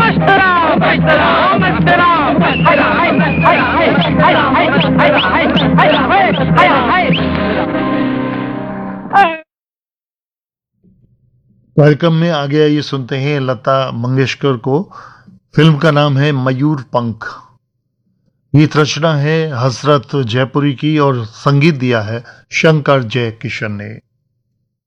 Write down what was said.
कार्यक्रम में आगे आइए सुनते हैं लता मंगेशकर को। फिल्म का नाम है मयूर पंख। गीत रचना है हसरत जयपुरी की और संगीत दिया है शंकर जयकिशन ने।